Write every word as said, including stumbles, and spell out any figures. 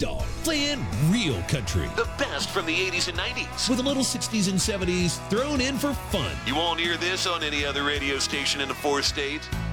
Dog, playing real country. The best from the eighties and nineties. With a little sixties and seventies thrown in for fun. You won't hear this on any other radio station in the four states.